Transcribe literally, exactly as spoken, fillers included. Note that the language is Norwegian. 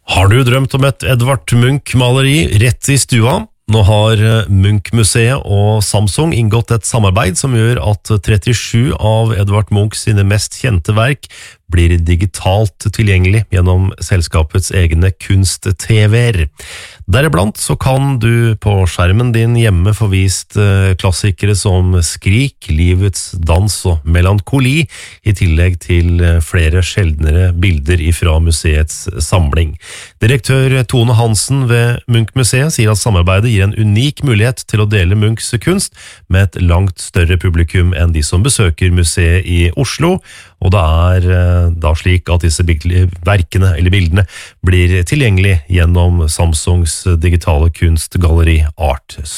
Har du drømt om et Edvard Munch-maleri rett i stua? Nå har Munch-museet og Samsung inngått et samarbeid som gjør at trettisju av Edvard Munch sine mest kjente verk blir digitalt tilgjengelig gjennom selskapets egne kunst-T V-er. Deriblant så kan du på skjermen din hjemme få vist klassikere som Skrik, Livets dans og Melankoli, i tillegg til flere sjeldnere bilder ifra museets samling. Direktør Tone Hansen ved Munch-museet sier at samarbeidet gir en unik mulighet til å dele Munchs kunst med et langt større publikum enn de som besøker museet i Oslo, og det er da slik at disse verkene eller bildene blir tilgjengelig gjennom Samsungs digitale kunstgalleri Art